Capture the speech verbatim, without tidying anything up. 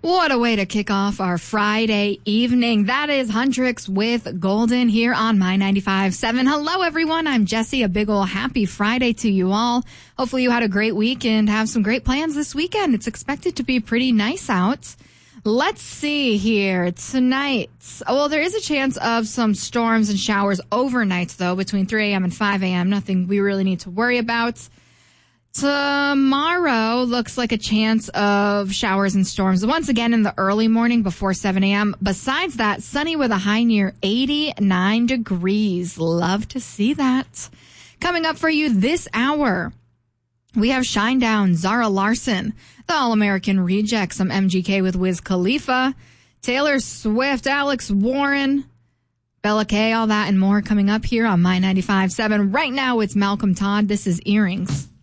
What a way to kick off our Friday evening. That is Huntrix with Golden here on My ninety-five point seven. Hello, everyone. I'm Jesse. A big ol' happy Friday to you all. Hopefully you had a great week and have some great plans this weekend. It's expected to be pretty nice out. Let's see here. Tonight, well, there is a chance of some storms and showers overnight, though, between three a.m. and five a.m. Nothing we really need to worry about. Tomorrow looks like a chance of showers and storms once again in the early morning before seven a.m. Besides that, sunny with a high near eighty-nine degrees. Love to see that. Coming up for you this hour, we have Shinedown, Zara Larsson, the All-American Reject, some M G K with Wiz Khalifa, Taylor Swift, Alex Warren, Bella K, all that and more coming up here on My ninety-five point seven. Right now, it's Malcolm Todd. This is Earrings.